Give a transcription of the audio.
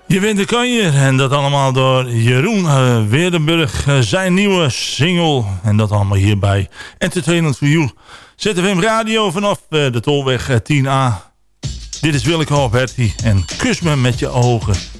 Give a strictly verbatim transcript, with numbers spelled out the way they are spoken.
Je bent de kanjer en dat allemaal door Jeroen uh, Weerdenburg. Uh, zijn nieuwe single en dat allemaal hier bij Entertainment for You. Z F M Radio vanaf uh, de Tolweg uh, tien A. Dit is Willeke Alberti en kus me met je ogen.